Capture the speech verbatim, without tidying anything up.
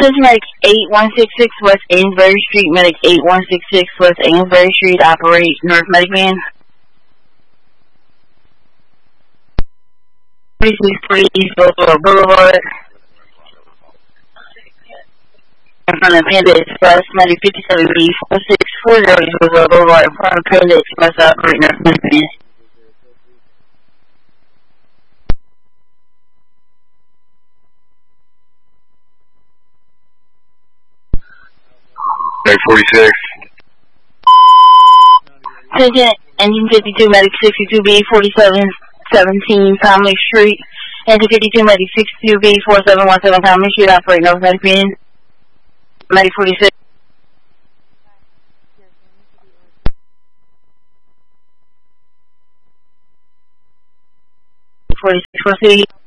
Medic eight one six six West Amesbury Street, Medic eight one six six West Amesbury Street, operate North Medic Van. forty-six forty East Boulevard Boulevard. In front of Panda Express, Medic fifty-seven B four six four zero East Boulevard Boulevard. In front of Panda Express, operate North Medic Van. Medic forty-six. Attention, Engine fifty-two, Medic sixty-two B forty-seven seventeen Conley Street. Engine fifty-two, Medic sixty-two B forty-seven seventeen Conley Street, operate North Medic Van. Medic forty-six. forty-six, proceed.